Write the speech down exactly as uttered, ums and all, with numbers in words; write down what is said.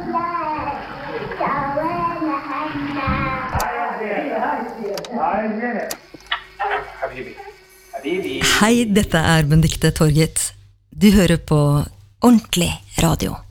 Hei, dette er Benedikte Torget. Du hører på Ordentlig Radio.